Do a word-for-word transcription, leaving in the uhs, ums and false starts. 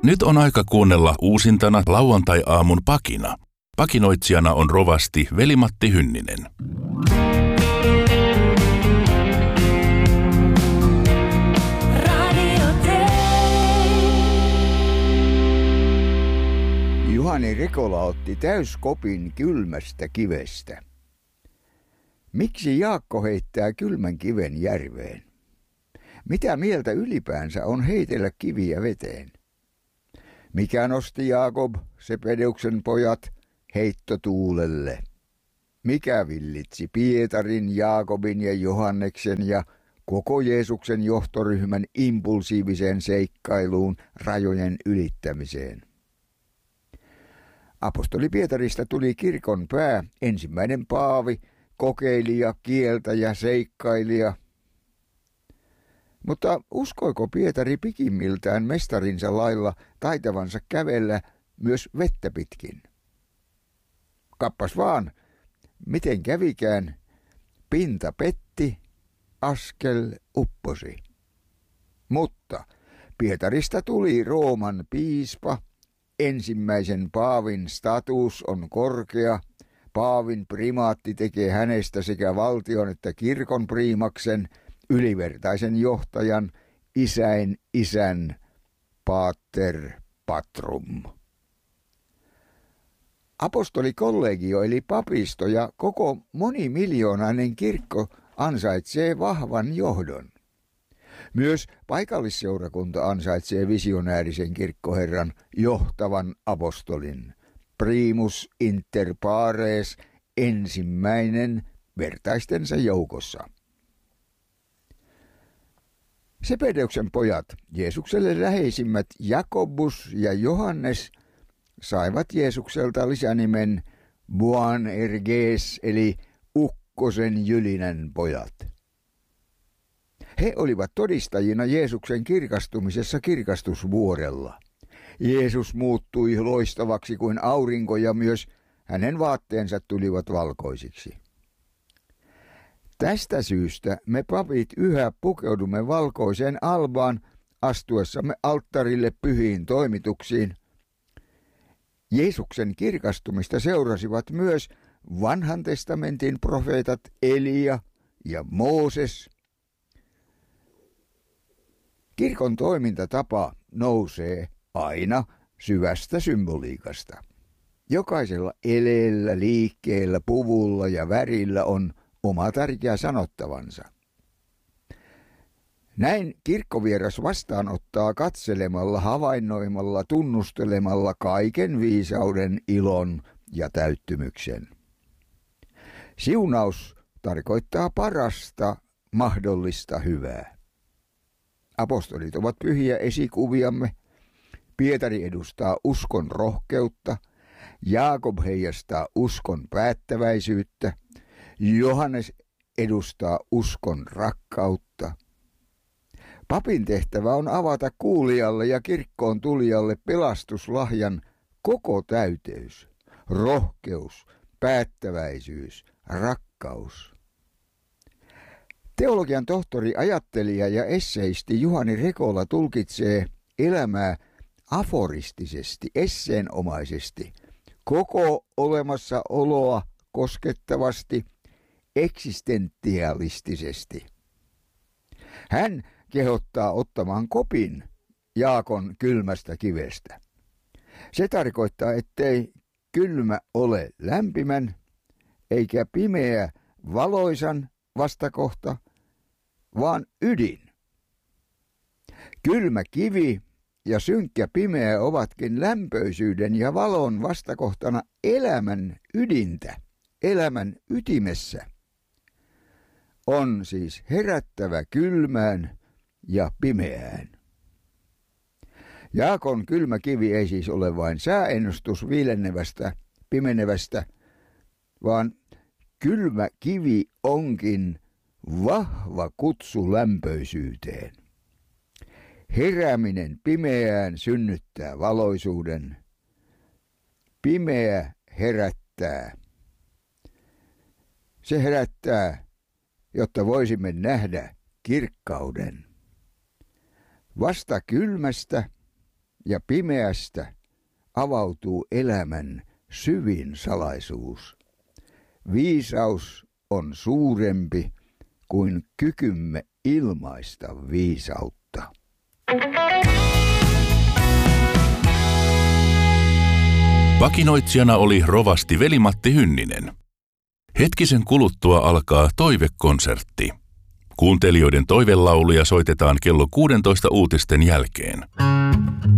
Nyt on aika kuunnella uusintana lauantai-aamun pakina. Pakinoitsijana on rovasti Veli-Matti Hynninen. Juhani Rekola otti täyskopin kylmästä kivestä. Miksi Jaakko heittää kylmän kiven järveen? Mitä mieltä ylipäänsä on heitellä kiviä veteen? Mikä nosti Jaakob, Sebedeuksen pojat, heittotuulelle? Mikä villitsi Pietarin, Jaakobin ja Johanneksen ja koko Jeesuksen johtoryhmän impulsiiviseen seikkailuun rajojen ylittämiseen? Apostoli Pietarista tuli kirkon pää, ensimmäinen paavi, kokeilija, kieltäjä, seikkailija. Mutta uskoiko Pietari pikimmiltään mestarinsa lailla taitavansa kävellä myös vettä pitkin? Kappas vaan, miten kävikään, pinta petti, askel upposi. Mutta Pietarista tuli Rooman piispa, ensimmäisen paavin status on korkea, paavin primaatti tekee hänestä sekä valtion että kirkon priimaksen, ylivertaisen johtajan, isäin isän, pater patrum. Apostolikollegio eli papisto ja koko monimiljoonainen kirkko ansaitsee vahvan johdon. Myös paikallisseurakunta ansaitsee visionäärisen kirkkoherran johtavan apostolin. Primus inter pares, ensimmäinen vertaistensa joukossa. Sebedeuksen pojat, Jeesukselle läheisimmät Jakobus ja Johannes, saivat Jeesukselta lisänimen Boanerges eli ukkosen jylinän pojat. He olivat todistajina Jeesuksen kirkastumisessa kirkastusvuorella. Jeesus muuttui loistavaksi kuin aurinko ja myös hänen vaatteensa tulivat valkoisiksi. Tästä syystä me papit yhä pukeudumme valkoiseen albaan astuessamme alttarille pyhiin toimituksiin. Jeesuksen kirkastumista seurasivat myös vanhan testamentin profeetat Elia ja Mooses. Kirkon toimintatapa nousee aina syvästä symboliikasta. Jokaisella eleellä, liikkeellä, puvulla ja värillä on oma tärkeä sanottavansa. Näin kirkkovieras vastaanottaa katselemalla, havainnoimalla, tunnustelemalla kaiken viisauden, ilon ja täyttymyksen. Siunaus tarkoittaa parasta mahdollista hyvää. Apostolit ovat pyhiä esikuviamme. Pietari edustaa uskon rohkeutta. Jaakob heijastaa uskon päättäväisyyttä. Johannes edustaa uskon rakkautta. Papin tehtävä on avata kuulijalle ja kirkkoon tulijalle pelastuslahjan koko täyteys. Rohkeus, päättäväisyys, rakkaus. Teologian tohtori, ajattelija ja esseisti Juhani Rekola tulkitsee elämää aforistisesti, esseenomaisesti, koko olemassaoloa koskettavasti, eksistentialistisesti. Hän kehottaa ottamaan kopin Jaakon kylmästä kivestä. Se tarkoittaa, ettei kylmä ole lämpimän, eikä pimeä valoisan vastakohta, vaan ydin. Kylmä kivi ja synkkä pimeä ovatkin lämpöisyyden ja valon vastakohtana elämän ydintä, elämän ytimessä. On siis herättävä kylmään ja pimeään. Jaakon kylmä kivi ei siis ole vain sääennustus viilennevästä, pimenevästä, vaan kylmä kivi onkin vahva kutsu lämpöisyyteen. Herääminen pimeään synnyttää valoisuuden. Pimeä herättää. Se herättää, jotta voisimme nähdä kirkkauden. Vasta kylmästä ja pimeästä avautuu elämän syvin salaisuus. Viisaus on suurempi kuin kykymme ilmaista viisautta. Vakinoitsijana oli rovasti Veli-Matti Hynninen. Hetkisen kuluttua alkaa toivekonsertti. Kuuntelijoiden toivelauluja soitetaan kello kuusitoista uutisten jälkeen.